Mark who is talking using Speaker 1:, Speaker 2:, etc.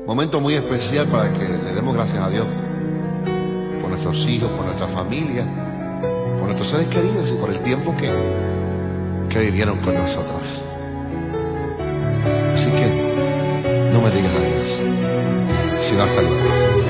Speaker 1: Momento muy especial para que le demos gracias a Dios por nuestros hijos, por nuestra familia, por nuestros seres queridos y por el tiempo que vivieron con nosotros. Así que no me digas adiós, sino hasta luego.